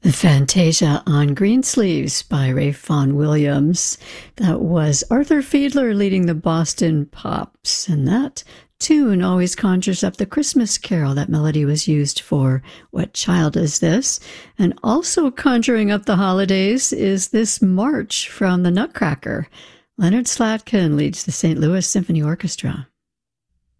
The Fantasia on Greensleeves by Ralph Vaughan Williams. That was Arthur Fiedler leading the Boston Pops, and that tune always conjures up the Christmas Carol. That melody was used for What Child Is This? And also conjuring up the holidays is this march from the Nutcracker. Leonard Slatkin leads the St. Louis Symphony Orchestra.